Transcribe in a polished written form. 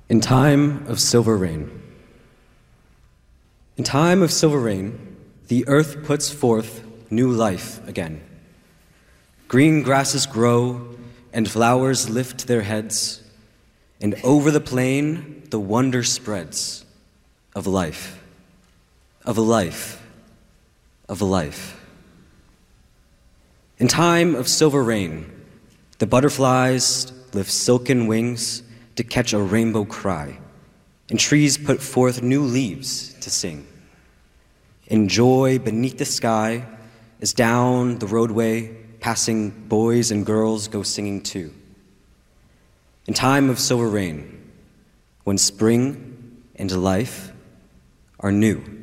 In time of silver rain. In time of silver rain, the earth puts forth new life again. Green grasses grow, and flowers lift their heads, and over the plain the wonder spreads of life, of a life, of a life. In time of silver rain, the butterflies lift silken wings to catch a rainbow cry, and trees put forth new leaves to sing. In joy beneath the sky, as down the roadway, passing boys and girls go singing too. In time of silver rain, when spring and life are new.